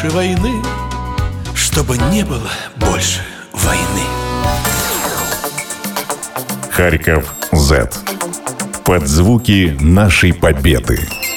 войны, чтобы не было больше войны. Харьков Z. Под звуки нашей победы.